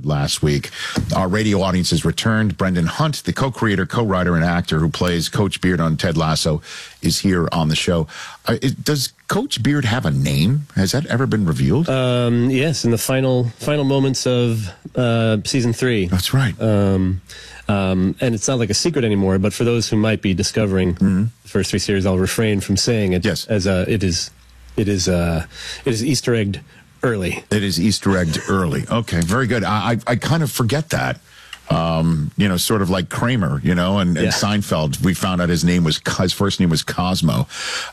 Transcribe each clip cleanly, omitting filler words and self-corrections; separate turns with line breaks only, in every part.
last week. Our radio audience has returned. Brendan Hunt, the co-creator, co-writer, and actor who plays Coach Beard on Ted Lasso, is here on the show. Does Coach Beard have a name? Has that ever been revealed?
Yes, in the final moments of season 3.
That's right.
And it's not like a secret anymore, but for those who might be discovering the first 3 series, I'll refrain from saying it.
Yes.
As it is Easter egged early.
It is Easter egged early. Okay, very good. I kind of forget that. Sort of like Kramer, and Seinfeld. We found out his first name was Cosmo.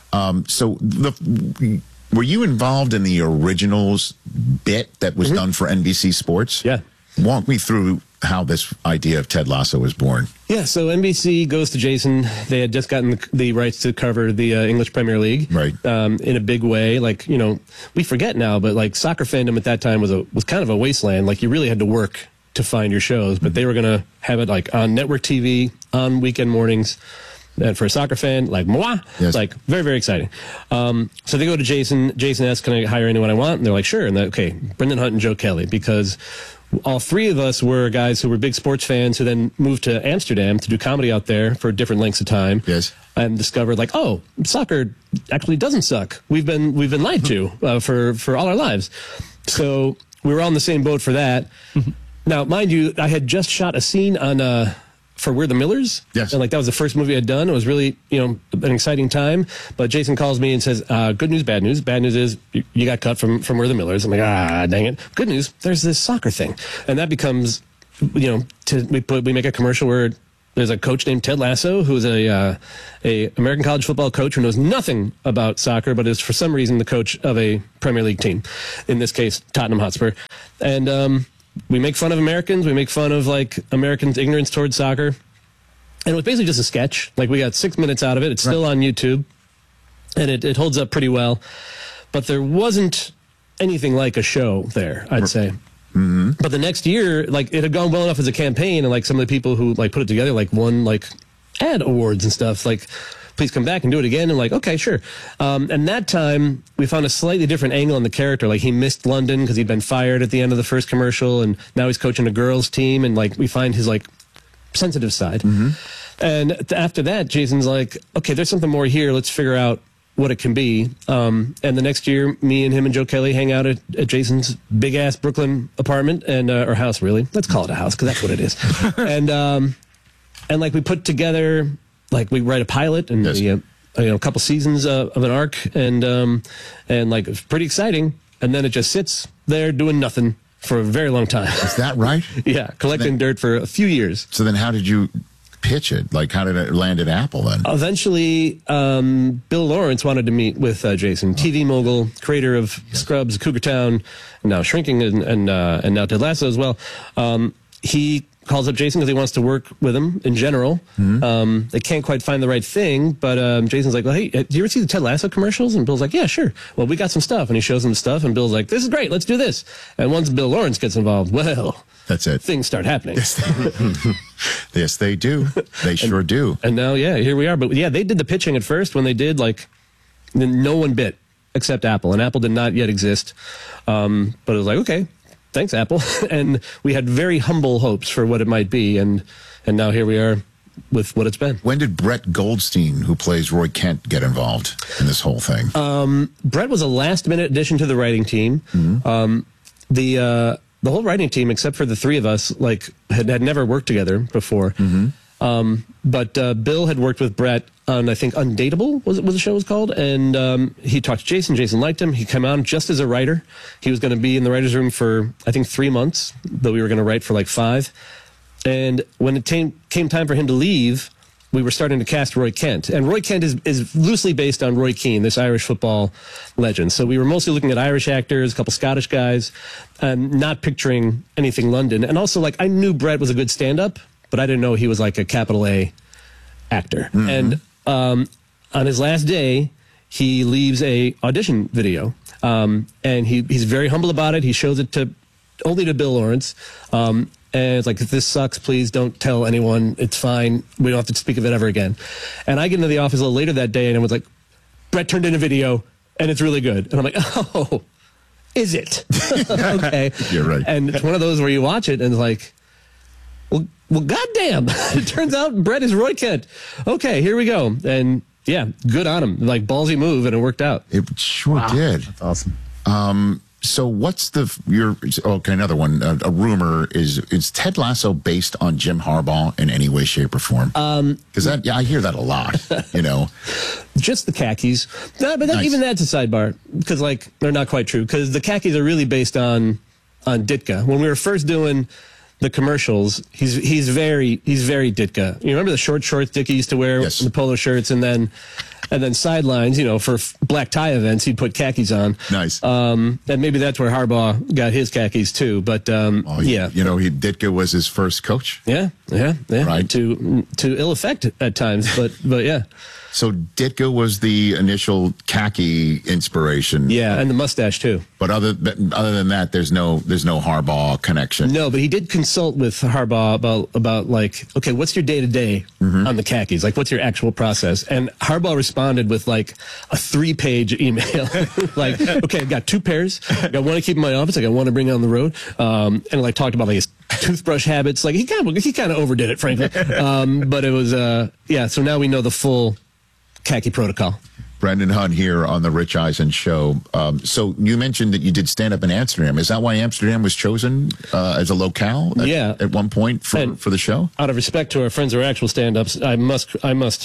Were you involved in the originals bit that was done for NBC Sports?
Yeah.
Walk me through how this idea of Ted Lasso was born.
Yeah, so NBC goes to Jason. They had just gotten the rights to cover the English Premier League,
right?
In a big way. Like, we forget now, but like soccer fandom at that time was kind of a wasteland. Like, you really had to work to find your shows, but they were going to have it like on network TV on weekend mornings. And for a soccer fan, like moi, like very, very exciting. So they go to Jason. Jason asks, "Can I hire anyone I want?" And they're like, "Sure." And okay, Brendan Hunt and Joe Kelly, because all 3 of us were guys who were big sports fans who then moved to Amsterdam to do comedy out there for different lengths of time.
Yes.
And discovered like, oh, soccer actually doesn't suck. We've been lied to for all our lives. So we were all in the same boat for that. Now, mind you, I had just shot a scene on for We're the Millers.
Yes.
And that was the first movie I'd done. It was really, an exciting time. But Jason calls me and says, good news, bad news. Bad news is you got cut from We're the Millers. I'm like, dang it. Good news, there's this soccer thing. And that becomes, we make a commercial where there's a coach named Ted Lasso, who's a American college football coach who knows nothing about soccer, but is for some reason the coach of a Premier League team. In this case, Tottenham Hotspur. And, we make fun of Americans. We make fun of like Americans' ignorance towards soccer. And it was basically just a sketch. Like, we got 6 minutes out of it. It's still on YouTube. And it holds up pretty well. But there wasn't anything like a show there, I'd say. But the next year, like, it had gone well enough as a campaign, and like some of the people who like put it together like won like ad awards and stuff. Like, please come back and do it again. And like, okay, sure. And that time we found a slightly different angle on the character. Like, he missed London because he'd been fired at the end of the first commercial, and now he's coaching a girls team. And like, we find his like sensitive side. And after that, Jason's like, okay, there's something more here. Let's figure out what it can be. And the next year, me and him and Joe Kelly hang out at Jason's big ass Brooklyn apartment or house, really. Let's call it a house, because that's what it is. And like, we put together, like, we write a pilot and a couple seasons of an arc, and like, it's pretty exciting. And then it just sits there doing nothing for a very long time.
Is that right?
Yeah, collecting dirt for a few years.
So then, how did you pitch it? Like, how did it land at Apple then?
Eventually, Bill Lawrence wanted to meet with Jason, TV mogul, creator of Scrubs, Cougar Town, and now Shrinking, and now Ted Lasso as well. He calls up Jason because he wants to work with him in general. They can't quite find the right thing, but Jason's like, well, hey, do you ever see the Ted Lasso commercials? And Bill's like, yeah, sure. Well, we got some stuff. And he shows him the stuff, and Bill's like, this is great, let's do this. And once Bill Lawrence gets involved, well,
that's it.
Things start happening.
Yes, they do. They sure do.
And now, here we are. But yeah, they did the pitching at first. When they did, like, no one bit except Apple. And Apple did not yet exist. But it was like, okay, thanks, Apple. And we had very humble hopes for what it might be. And now here we are with what it's been. When did
Brett Goldstein, who plays Roy Kent, get involved in this whole thing?
Brett was a last-minute addition to the writing team. The whole writing team, except for the 3 of us, like, had never worked together before. But Bill had worked with Brett on, I think, Undateable was the show was called, and he talked to Jason. Jason liked him. He came on just as a writer. He was going to be in the writer's room for, I think, 3 months, though we were going to write for like 5. And when it came time for him to leave, we were starting to cast Roy Kent. And Roy Kent is loosely based on Roy Keane, this Irish football legend. So we were mostly looking at Irish actors, a couple Scottish guys, and not picturing anything London. And also, like, I knew Brett was a good stand-up, but I didn't know he was like a capital A actor. And on his last day, he leaves a audition video. And he's very humble about it. He shows it only to Bill Lawrence. And it's like, if this sucks, please don't tell anyone. It's fine. We don't have to speak of it ever again. And I get into the office a little later that day, and I was like, Brett turned in a video, and it's really good. And I'm like, oh, is it? Okay.
You're right.
And it's one of those where you watch it and it's like, well, goddamn. It turns out Brett is Roy Kent. Okay, here we go. And yeah, good on him. Like, ballsy move, and it worked out.
It sure did.
That's awesome.
So what's another one, a rumor is Ted Lasso based on Jim Harbaugh in any way, shape, or form? Because I hear that a lot,
Just the khakis. No, but
Nice.
even that's a sidebar, because, like, they're not quite true, because the khakis are really based on Ditka. When we were first doing the commercials, he's very Ditka. You remember the short shorts Ditka used to wear,
Yes.
the polo shirts, and then sidelines, for black tie events, he'd put khakis on.
Nice.
And maybe that's where Harbaugh got his khakis too. But yeah,
Ditka was his first coach.
yeah.
Right.
To ill effect at times, but yeah.
So Ditka was the initial khaki inspiration.
Yeah, and the mustache too.
But other than that, there's no Harbaugh connection.
No, but he did consult with Harbaugh about like, okay, what's your day-to-day on the khakis? Like, what's your actual process? And Harbaugh responded with like a 3-page email. Like, okay, I've got 2 pairs. I got one to keep in my office. I got one to bring on the road. And like talked about like his toothbrush habits. Like he kind of overdid it, frankly. But it was so now we know the full khaki protocol.
Brendan Hunt here on the Rich Eisen Show. So you mentioned that you did stand up in Amsterdam. Is that why Amsterdam was chosen as a locale? At one point for the show.
Out of respect to our friends who are actual stand-ups, I must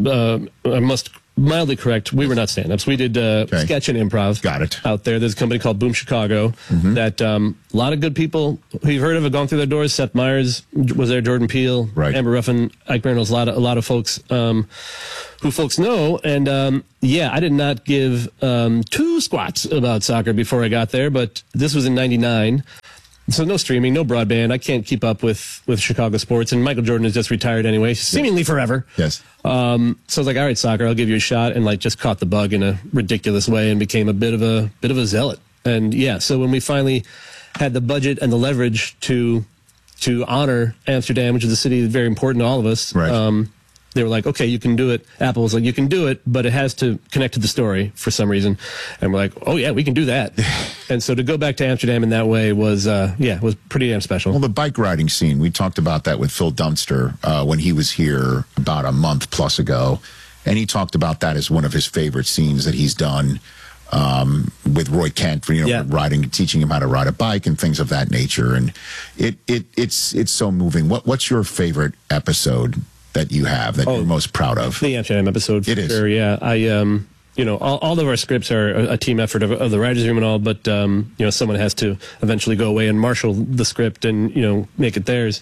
mildly correct. We were not stand-ups. We did sketch and improv.
Got it.
Out there, there's a company called Boom Chicago that a lot of good people who you've heard of have gone through their doors. Seth Meyers was there, Jordan Peele,
Right.
Amber Ruffin, Ike Reynolds, a lot of folks who folks know. And I did not give 2 squats about soccer before I got there, but this was in '99. So no streaming, no broadband. I can't keep up with Chicago sports, and Michael Jordan has just retired anyway, seemingly forever.
Yes.
So I was like, all right, soccer, I'll give you a shot, and like just caught the bug in a ridiculous way and became a bit of a zealot. And yeah, so when we finally had the budget and the leverage to honor Amsterdam, which is a city that's very important to all of us,
Right.
They were like, okay, you can do it. Apple was like, you can do it, but it has to connect to the story for some reason. And we're like, oh yeah, we can do that. And so to go back to Amsterdam in that way was pretty damn special.
Well, the bike riding scene, we talked about that with Phil Dunster when he was here about a month plus ago. And he talked about that as one of his favorite scenes that he's done with Roy Kent, riding, teaching him how to ride a bike and things of that nature. And it's so moving. What's your favorite episode that you have that you're most proud of?
The Amsterdam episode, for sure. Yeah, I all of our scripts are a team effort of the writers' room and all, but someone has to eventually go away and marshal the script and make it theirs.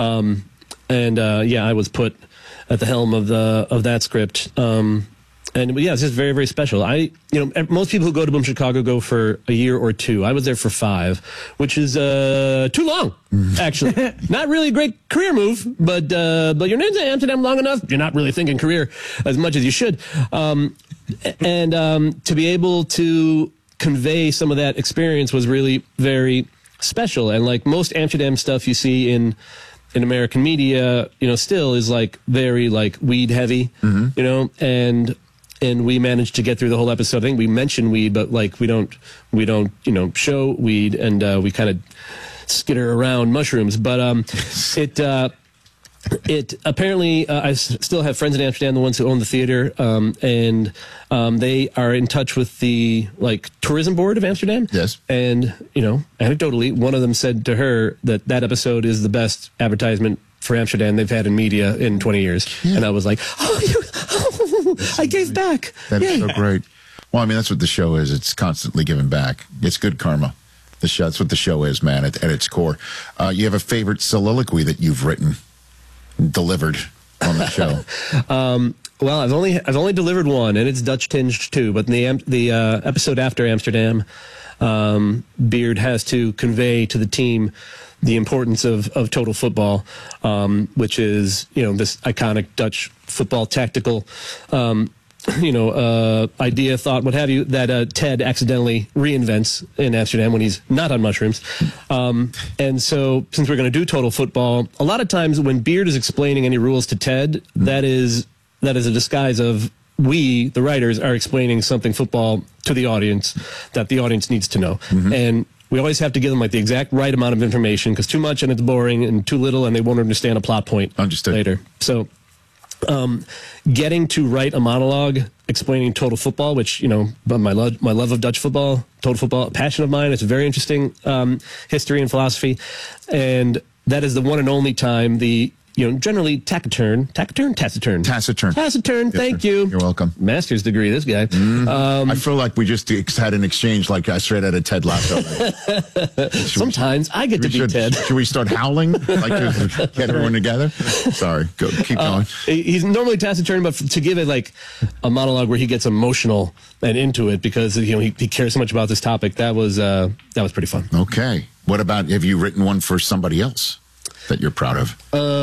I was put at the helm of that script. And yeah, it's just very, very special. Most people who go to Boom Chicago go for a year or 2. I was there for 5, which is too long, actually. Not really a great career move, but you're in Amsterdam long enough, you're not really thinking career as much as you should. To be able to convey some of that experience was really very special. And like most Amsterdam stuff you see in American media, still is like very like weed heavy, and we managed to get through the whole episode. I think we mention weed, but like we don't show weed, and we kind of skitter around mushrooms. But it apparently I still have friends in Amsterdam, the ones who own the theater, and they are in touch with the tourism board of Amsterdam.
Yes,
and anecdotally, one of them said to her that episode is the best advertisement for Amsterdam they've had in media in 20 years. Yeah. And I was like, I gave back.
That is so great. Well, I mean, that's what the show is. It's constantly giving back. It's good karma. That's what the show is, man, at its core. You have a favorite soliloquy that you've written, delivered on the show?
Well, I've only delivered one, and it's Dutch tinged too. But in the episode after Amsterdam, Beard has to convey to the team the importance of total football, which is this iconic Dutch football tactical idea, thought, what have you, that Ted accidentally reinvents in Amsterdam when he's not on mushrooms. And so since we're going to do total football, a lot of times when Beard is explaining any rules to Ted, that is a disguise of we, the writers, are explaining something football to the audience that the audience needs to know. And we always have to give them like the exact right amount of information, because too much and it's boring, and too little and they won't understand a plot point later. So getting to write a monologue explaining total football, which, you know, my love of Dutch football, total football, passion of mine. It's a very interesting history and philosophy. And that is the one and only time generally taciturn. Thank you.
You're welcome.
Master's degree, this guy.
I feel like we just had an exchange like straight out of Ted Lasso.
Sometimes I get to be Ted.
Should we start howling like to get everyone together? Sorry, keep going.
He's normally taciturn, but to give it like a monologue where he gets emotional and into it because he cares so much about this topic, that was pretty fun.
Okay. What about, have you written one for somebody else that you're proud of?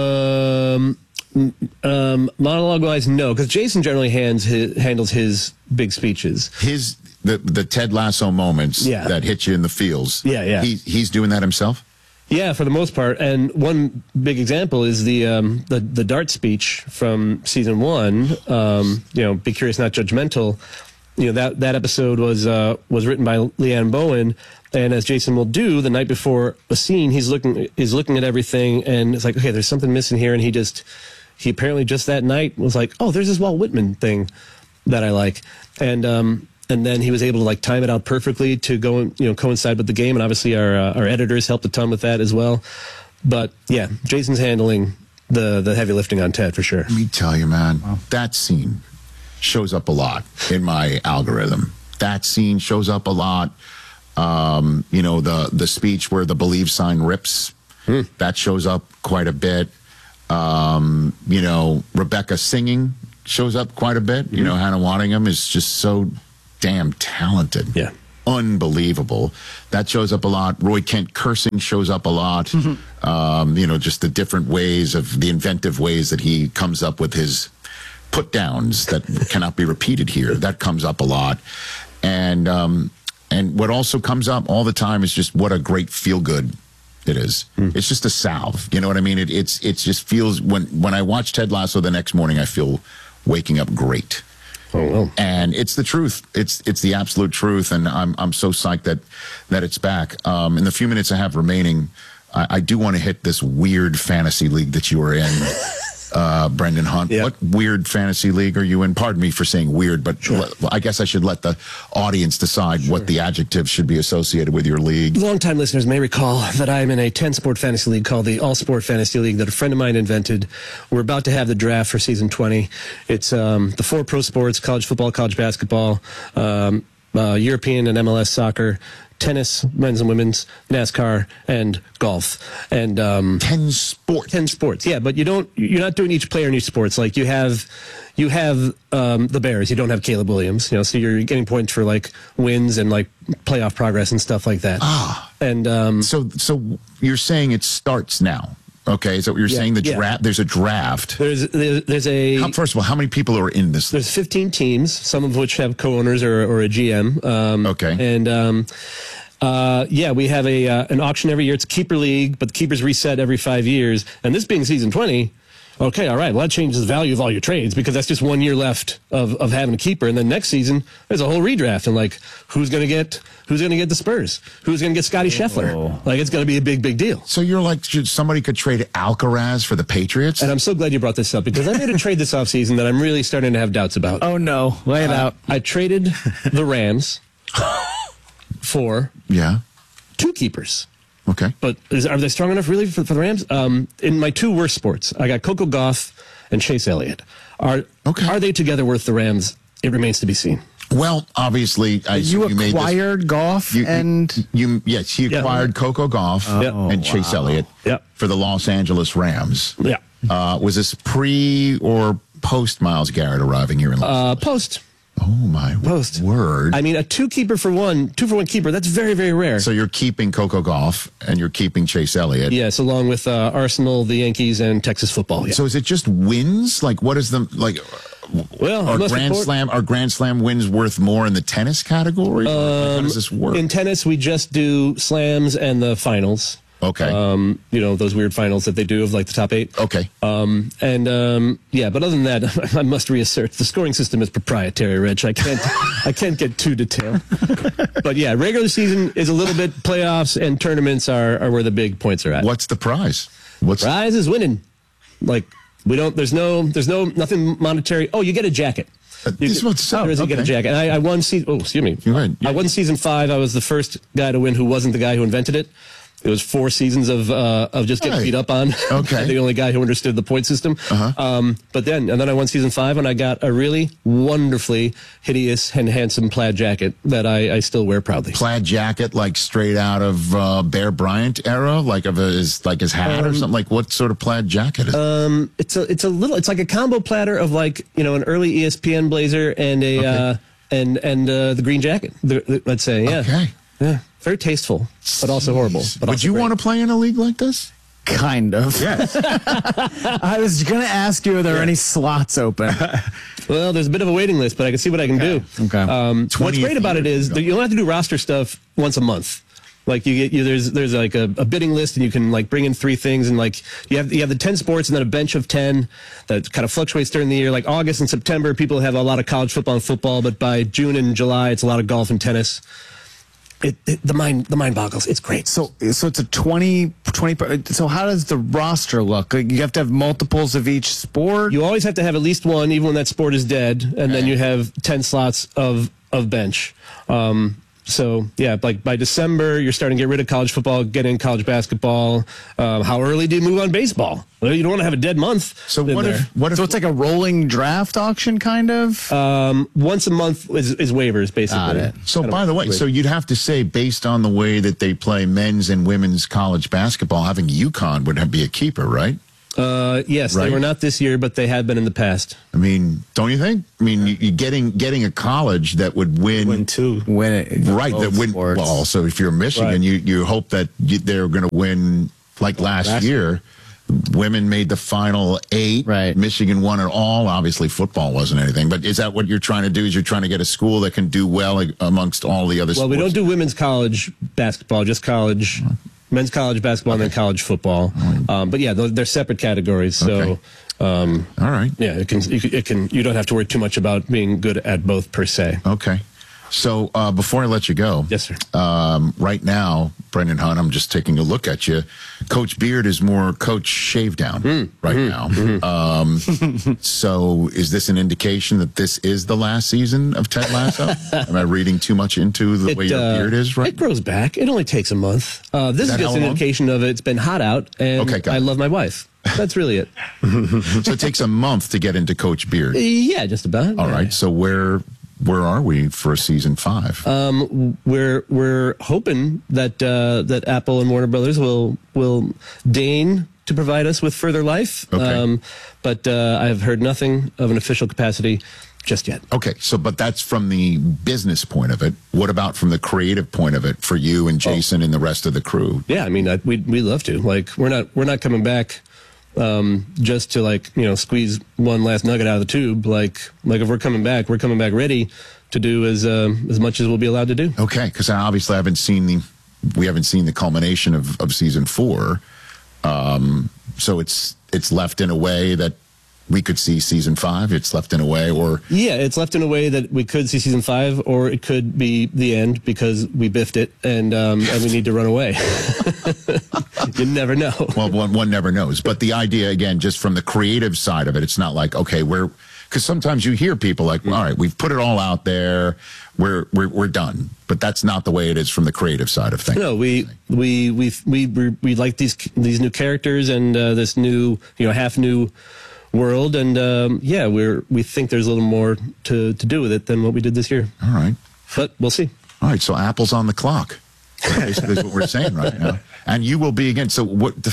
Monologue-wise, no, because Jason generally handles his big speeches.
The Ted Lasso moments that hit you in the feels.
Yeah.
He's doing that himself?
Yeah, for the most part. And one big example is the Dart speech from season 1. Be curious, not judgmental. That episode was written by Leanne Bowen. And as Jason will do, the night before a scene, he's looking at everything, and it's like, okay, there's something missing here. And he apparently just that night was like, oh, there's this Walt Whitman thing that I like, and then he was able to like time it out perfectly to go coincide with the game. And obviously our editors helped a ton with that as well. But yeah, Jason's handling the heavy lifting on Ted for sure.
Let me tell you, man, that scene shows up a lot in my algorithm. That scene shows up a lot. The speech where the believe sign rips, that shows up quite a bit. Rebecca singing shows up quite a bit. Hannah Waddingham is just so damn talented.
Yeah.
Unbelievable. That shows up a lot. Roy Kent cursing shows up a lot. Just the different ways of the inventive ways that he comes up with his put downs that cannot be repeated here. That comes up a lot. And what also comes up all the time is just what a great feel good it is. It's just a salve. You know what I mean? It just feels, when I watch Ted Lasso the next morning, I feel waking up great.
Oh, well.
And it's the truth. It's the absolute truth. And I'm so psyched that it's back. In the few minutes I have remaining, I do want to hit this weird fantasy league that you were in. Brendan Hunt.
Yeah.
What weird fantasy league are you in? Pardon me for saying weird, but I guess I should let the audience decide what the adjective should be associated with your league.
Longtime listeners may recall that I'm in a 10-sport fantasy league called the All-Sport Fantasy League that a friend of mine invented. We're about to have the draft for season 20. It's the 4 pro sports: college football, college basketball, European and MLS soccer, tennis, men's and women's, NASCAR, and golf. And
10 sports.
10 sports, yeah. But you're not doing each player in each sports. Like you have the Bears. You don't have Caleb Williams. So you're getting points for like wins and like playoff progress and stuff like that. And
so you're saying it starts now. Okay, is that what you're saying? The draft. There's a draft.
There's a.
First of all, how many people are in this?
There's 15 teams, some of which have co-owners or a GM.
Okay.
And we have an auction every year. It's a keeper league, but the keepers reset every 5 years. And this being season 20, okay, all right, well, that changes the value of all your trades because that's just 1 year left of having a keeper. And then next season, there's a whole redraft. And like, who's going to get the Spurs? Who's going to get Scotty Scheffler? Like, it's going to be a big, big deal.
So you're like, somebody could trade Alcaraz for the Patriots?
And I'm so glad you brought this up because I made a trade this offseason that I'm really starting to have doubts about.
Oh, no. Lay it out.
I traded the Rams for 2 keepers.
Okay.
But are they strong enough really for the Rams? In my 2 worst sports, I got Coco Gauff and Chase Elliott. Are they together worth the Rams? It remains to be seen.
Well, obviously,
you acquired Gauff
he acquired Coco Gauff and Chase Elliott for the Los Angeles Rams.
Yeah.
Was this pre or post Myles Garrett arriving here in Los Angeles?
Post.
Oh my word!
I mean, a 2-keeper for 1, 2 for 1 keeper. That's very, very rare.
So you're keeping Coco Gauff and you're keeping Chase Elliott.
Yes, along with Arsenal, the Yankees, and Texas football. Yeah.
So is it just wins? Like, what is the like?
Well,
are Grand Slam wins worth more in the tennis category? How does this work?
In tennis, we just do slams and the finals.
Okay.
Those weird finals that they do of like the top 8.
Okay.
But other than that, I must reassert the scoring system is proprietary, Rich. I can't get too detailed. But yeah, regular season is a little bit, playoffs and tournaments are where the big points are at.
What's the prize?
Prize is winning. Like there's nothing monetary. Oh, you get a jacket. You get a jacket. And I won season. Oh, excuse me.
You're right.
I won season 5. I was the first guy to win who wasn't the guy who invented it. It was 4 seasons of just getting beat up on.
Okay.
The only guy who understood the point system. But then I won season 5, and I got a really wonderfully hideous and handsome plaid jacket that I still wear proudly.
Plaid jacket, like straight out of Bear Bryant era, like his hat or something. Like what sort of plaid jacket is it?
It's like a combo platter of like an early ESPN blazer and a and the green jacket. Let's say, yeah.
Okay.
Yeah. Very tasteful, but also horrible.
Would you want to play in a league like this?
Kind of.
Yes.
I was going to ask you, are there any slots open?
Well, there's a bit of a waiting list, but I can see what I can do.
Okay.
What's great about it is that you don't have to do roster stuff once a month. Like there's like a bidding list, and you can like bring in 3 things, and like you have the 10 sports, and then a bench of 10 that kind of fluctuates during the year. Like August and September, people have a lot of college football and football, but by June and July, it's a lot of golf and tennis. The mind boggles. It's great.
So it's a 20. So how does the roster look? Like you have to have multiples of each sport.
You always have to have at least one, even when that sport is dead, and then you have 10 slots of bench. So yeah, like by December, you're starting to get rid of college football, get in college basketball. How early do you move on baseball? Well, you don't want to have a dead month.
So what if?
So it's like a rolling draft auction, kind of.
Once a month is waivers, basically.
So by the way, so you'd have to say, based on the way that they play men's and women's college basketball, having UConn would be a keeper, right?
Yes,
right?
They were not this year, but they have been in the past.
I mean, don't you think? I mean, you're getting a college that would win
it,
right? That win.
Sports.
Well, so if you're Michigan,
Right.
you hope that they're going to win like last year. Women made the final 8.
Right.
Michigan won it all. Obviously, football wasn't anything. But is that what you're trying to do? Is you're trying to get a school that can do well amongst all the other sports?
Well, we don't do women's college basketball, just college. Men's college basketball and then college football. But yeah, they're separate categories. So,
all right.
Yeah, it can. You don't have to worry too much about being good at both per se.
Okay. So before I let you go,
Yes, sir.
Right now, Brendan Hunt, I'm just taking a look at you. Coach Beard is more Coach Shavedown right now. So is this an indication that this is the last season of Ted Lasso? Am I reading too much into the way your beard is right
It grows back. It only takes a month. This is just an indication of it's been hot out, and I love my wife. That's really it.
So it takes a month to get into Coach Beard.
Yeah, just about.
All right. So where are we for season 5?
We're hoping that Apple and Warner Brothers will deign to provide us with further life.
Okay.
But I've heard nothing of an official capacity just yet.
Okay, but that's from the business point of it. What about from the creative point of it for you and Jason and the rest of the crew?
Yeah, I mean, we'd love to. Like, we're not coming back just to squeeze one last nugget out of the tube. Like if we're coming back ready to do as much as we'll be allowed to do.
Okay, because obviously we haven't seen the culmination of season 4. So it's left in a way that we could see season 5. It's left in a way,
it's left in a way that we could see season 5, or it could be the end because we biffed it and we need to run away. You never know.
Well, one never knows. But the idea, again, just from the creative side of it, it's not like, okay, because sometimes you hear people like, all right, we've put it all out there, we're done. But that's not the way it is from the creative side of things.
No, we like these new characters and this new half new world, and we think there's a little more to do with it than what we did this year.
All right,
but we'll see.
All right, so Apple's on the clock. Basically, is what we're saying right now, and you will be again. So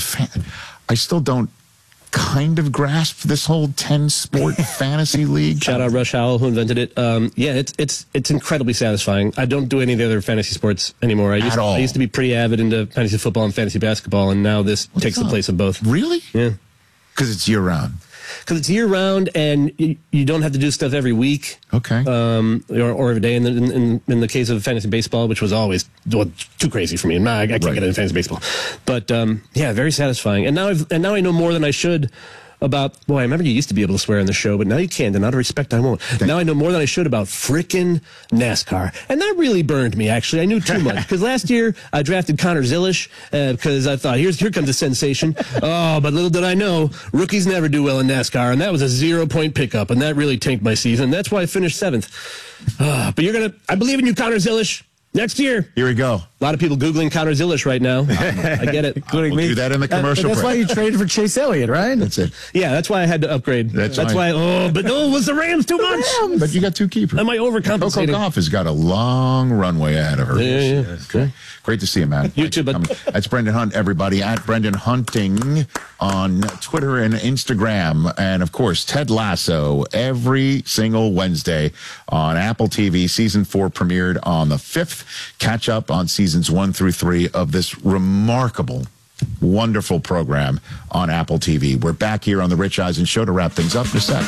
I still don't kind of grasp this whole 10-sport fantasy league.
Shout out Rush Howell, who invented it. It's incredibly satisfying. I don't do any of the other fantasy sports anymore. I used to be pretty avid into fantasy football and fantasy basketball, and now this takes the place of both.
Really?
Yeah.
Because it's year round.
because it's year round and you don't have to do stuff every week.
Okay.
Or every day. In the case of fantasy baseball, which was always too crazy for me. I can't get into fantasy baseball. But yeah, very satisfying. And now I know more than I should about, boy, I remember you used to be able to swear on the show, but now you can't, and out of respect, I won't. Now I know more than I should about frickin' NASCAR. And that really burned me, actually. I knew too much. Because last year, I drafted Connor Zilisch, because I thought, here comes a sensation. Oh, but little did I know, rookies never do well in NASCAR, and that was a 0-point pickup, and that really tanked my season. That's why I finished 7th. But I believe in you, Connor Zilisch. Next year.
Here we go.
A lot of people Googling Connor Zilisch right now. I get it.
Including me. Do that in the commercial
break. That's why you traded for Chase Elliott, right?
That's it.
Yeah, that's why I had to upgrade. That's why. But no, it was the Rams too much.
But you got 2 keepers.
Am I overcompensating?
Coco Gauff has got a long runway ahead of her.
Yeah.
Okay. Great to see you, man.
You too, but
that's Brendan Hunt, everybody, at Brendan Hunting on Twitter and Instagram. And, of course, Ted Lasso every single Wednesday on Apple TV. Season 4 premiered on the 5th. Catch up on seasons 1 through 3 of this remarkable, wonderful program on Apple TV. We're back here on The Rich Eisen Show to wrap things up in a sec.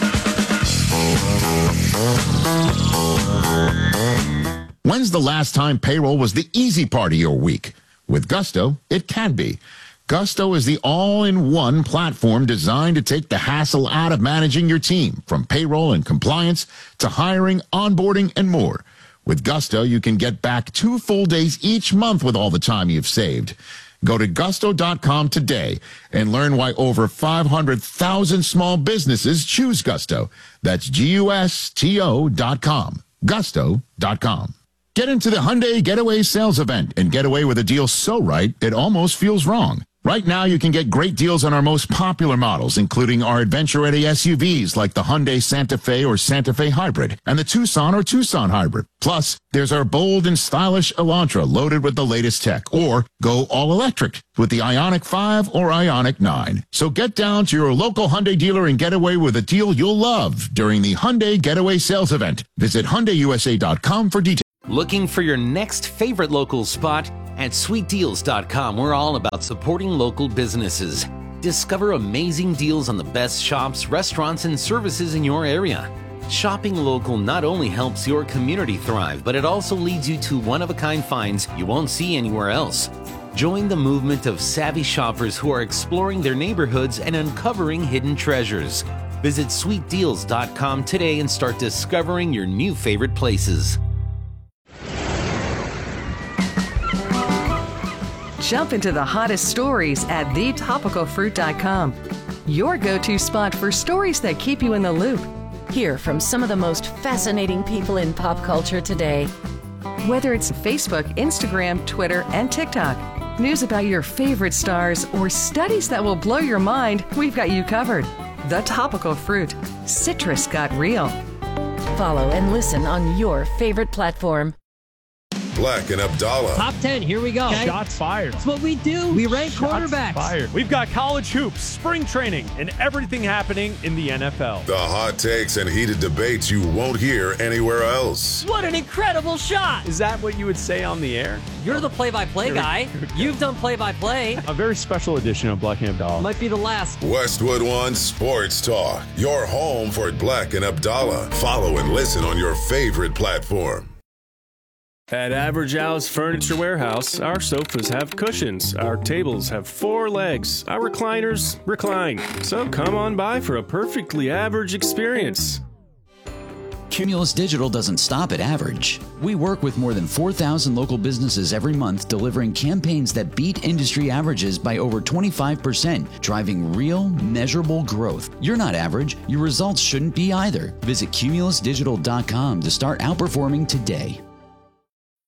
When's the last time payroll was the easy part of your week? With Gusto, it can be. Gusto is the all-in-one platform designed to take the hassle out of managing your team, from payroll and compliance to hiring, onboarding, and more. With Gusto, you can get back 2 full days each month with all the time you've saved. Go to gusto.com today and learn why over 500,000 small businesses choose Gusto. That's GUSTO.com. Gusto.com. Get into the Hyundai Getaway Sales Event and get away with a deal so right, it almost feels wrong. Right now, you can get great deals on our most popular models, including our adventure-ready SUVs like the Hyundai Santa Fe or Santa Fe Hybrid and the Tucson or Tucson Hybrid. Plus, there's our bold and stylish Elantra loaded with the latest tech. Or go all-electric with the Ioniq 5 or Ioniq 9. So get down to your local Hyundai dealer and get away with a deal you'll love during the Hyundai Getaway Sales Event. Visit HyundaiUSA.com for details.
Looking for your next favorite local spot? At SweetDeals.com, we're all about supporting local businesses. Discover amazing deals on the best shops, restaurants, and services in your area. Shopping local not only helps your community thrive, but it also leads you to one-of-a-kind finds you won't see anywhere else. Join the movement of savvy shoppers who are exploring their neighborhoods and uncovering hidden treasures. Visit SweetDeals.com today and start discovering your new favorite places.
Jump into the hottest stories at thetopicalfruit.com. Your go-to spot for stories that keep you in the loop.
Hear from some of the most fascinating people in pop culture today.
Whether it's Facebook, Instagram, Twitter, and TikTok, news about your favorite stars, or studies that will blow your mind, we've got you covered. The Topical Fruit. Citrus got real.
Follow and listen on your favorite platform.
Black and Abdallah.
Top 10, here we go.
Okay. Shots fired.
That's what we do. We rank quarterbacks.
Fired. We've got college hoops, spring training, and everything happening in the NFL.
The hot takes and heated debates you won't hear anywhere else.
What an incredible shot.
Is that what you would say on the air?
You're the play-by-play guy. You've done play-by-play.
A very special edition of Black and Abdallah.
Might be the last.
Westwood One Sports Talk. Your home for Black and Abdallah. Follow and listen on your favorite platform.
At Average Al's Furniture Warehouse, our sofas have cushions, our tables have 4 legs, our recliners recline. So come on by for a perfectly average experience.
Cumulus Digital doesn't stop at average. We work with more than 4,000 local businesses every month, delivering campaigns that beat industry averages by over 25%, driving real, measurable growth. You're not average. Your results shouldn't be either. Visit cumulusdigital.com to start outperforming today.